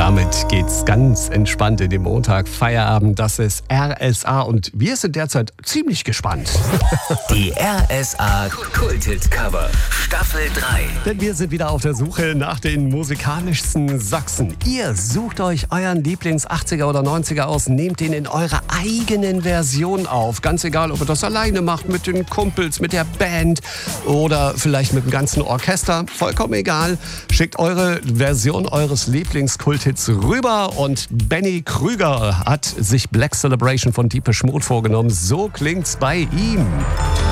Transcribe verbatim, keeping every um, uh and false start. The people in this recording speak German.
Damit geht's ganz entspannt in den Montag Feierabend. Das ist R S A und wir sind derzeit ziemlich gespannt. Die R S A Kulthit Cover Staffel drei. Denn wir sind wieder auf der Suche nach den musikalischsten Sachsen. Ihr sucht euch euren Lieblings-achtziger oder neunziger aus, nehmt den in eurer eigenen Version auf. Ganz egal, ob ihr das alleine macht, mit den Kumpels, mit der Band oder vielleicht mit dem ganzen Orchester. Vollkommen egal. Schickt eure Version eures Lieblings-Kulthits rüber und Benny Krüger hat sich Black Celebration von Deepish Mode vorgenommen. So klingt's bei ihm.